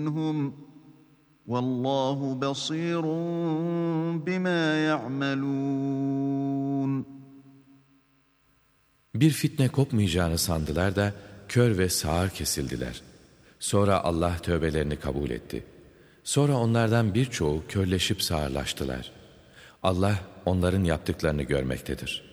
منهم والله بصير بما يعملون. Bir fitne kopmayacağını sandılar da kör ve sağır kesildiler. Sonra Allah tövbelerini kabul etti. Sonra onlardan birçoğu körleşip sağırlaştılar. Allah onların yaptıklarını görmektedir.